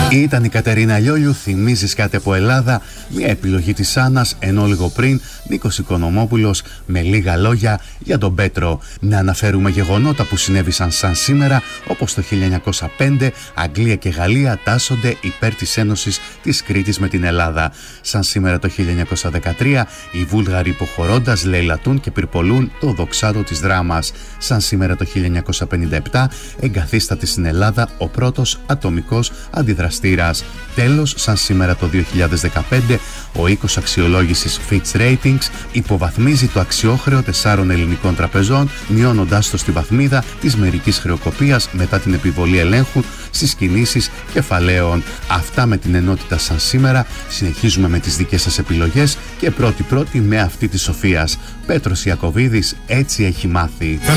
Ήταν η Κατερίνα Λιόλιου, θυμίζεις κάτι από Ελλάδα, μια επιλογή της Άννας, ενώ λίγο πριν Νίκος Οικονομόπουλος με λίγα λόγια για τον Πέτρο. Να αναφέρουμε γεγονότα που συνέβησαν σαν σήμερα, όπως το 1905 Αγγλία και Γαλλία τάσσονται υπέρ της ένωσης της Κρήτης με την Ελλάδα. Σαν σήμερα το 1913 οι Βούλγαροι υποχωρώντας λαιλατούν και πυρπολούν το δοξάτο της δράμας. Σαν σήμερα το 1957 εγκαθίσταται στην Ελλάδα ο πρώτος ατομικός αντιδραστήρας. Τέλος, σαν σήμερα το 2015 ο οίκος αξιολόγησης Fitch Ratings υποβαθμίζει το αξιόχρεο 4 ελληνικών τραπεζών, μειώνοντάς το στη βαθμίδα της μερικής χρεοκοπίας μετά την επιβολή ελέγχου στις κινήσεις κεφαλαίων. Αυτά με την ενότητα σαν σήμερα. Συνεχίζουμε με τις δικές σας επιλογές και πρώτη με αυτή της Σοφίας. Πέτρος Ιακωβίδης, έτσι έχει μάθει. Θα